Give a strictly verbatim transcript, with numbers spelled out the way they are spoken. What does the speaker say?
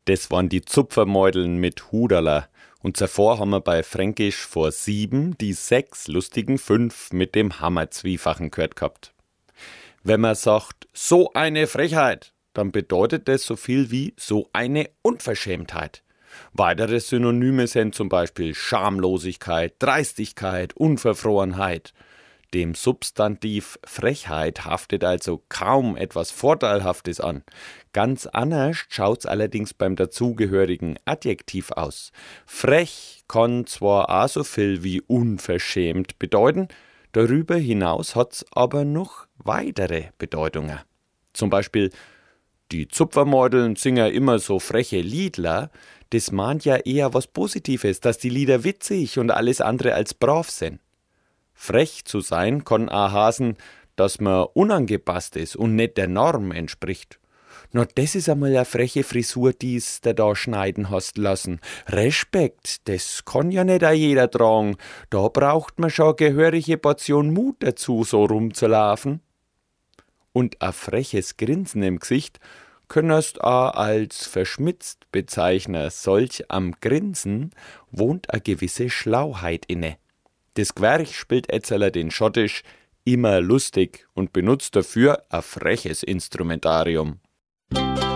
Das waren die Zupfermeudeln mit Huderler. Und zuvor haben wir bei Fränkisch vor sieben die sechs lustigen fünf mit dem Hammerzwiefachen gehört gehabt. Wenn man sagt, so eine Frechheit, dann bedeutet das so viel wie so eine Unverschämtheit. Weitere Synonyme sind zum Beispiel Schamlosigkeit, Dreistigkeit, Unverfrorenheit. Dem Substantiv Frechheit haftet also kaum etwas Vorteilhaftes an. Ganz anders schaut's allerdings beim dazugehörigen Adjektiv aus. Frech kann zwar auch so viel wie unverschämt bedeuten, darüber hinaus hat's aber noch weitere Bedeutungen. Zum Beispiel, die Zupfermeudeln singen immer so freche Liedler, das mahnt ja eher was Positives, dass die Lieder witzig und alles andere als brav sind. Frech zu sein kann auch heißen, dass man unangepasst ist und nicht der Norm entspricht. Na, das ist einmal eine freche Frisur, die's der da schneiden hast lassen. Respekt, das kann ja nicht auch jeder tragen. Da braucht man schon eine gehörige Portion Mut dazu, so rumzulaufen. Und ein freches Grinsen im Gesicht könntest auch als verschmitzt bezeichnen. Solch am Grinsen wohnt eine gewisse Schlauheit inne. Das Gwerch spielt Etzeler den Schottisch immer lustig und benutzt dafür ein freches Instrumentarium.